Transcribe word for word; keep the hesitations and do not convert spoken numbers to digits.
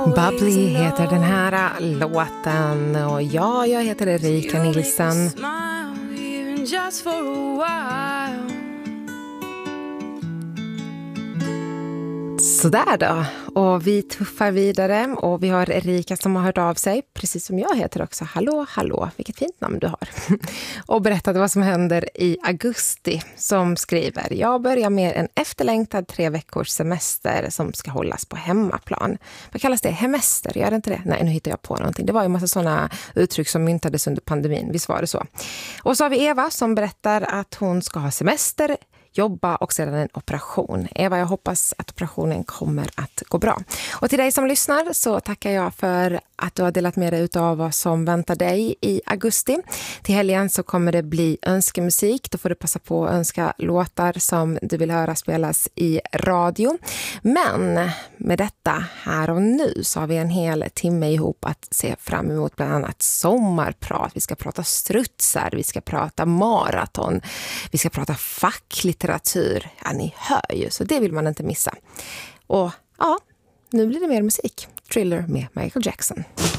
Bubbly heter den här låten och ja, jag heter Erika Nilsson. Sådär då, och vi tuffar vidare och vi har Erika som har hört av sig, precis som jag heter också. Hallå, hallå, vilket fint namn du har. Och berättade vad som händer i augusti, som skriver: jag börjar med en efterlängtad tre veckors semester som ska hållas på hemmaplan. Vad kallas det? Hemester, gör det inte det? Nej, nu hittar jag på någonting. Det var ju en massa sådana uttryck som myntades under pandemin, visst var det så. Och så har vi Eva som berättar att hon ska ha semester, jobba och sedan en operation. Eva, jag hoppas att operationen kommer att gå bra. Och till dig som lyssnar så tackar jag för att du har delat med dig av vad som väntar dig i augusti. Till helgen så kommer det bli önskemusik. Då får du passa på att önska låtar som du vill höra spelas i radio. Men med detta här och nu så har vi en hel timme ihop att se fram emot, bland annat sommarprat. Vi ska prata strutsar, vi ska prata maraton, vi ska prata facklitteratur. Ja, ni hör ju, så det vill man inte missa. Och ja, nu blir det mer musik. Thriller med Michael Jackson.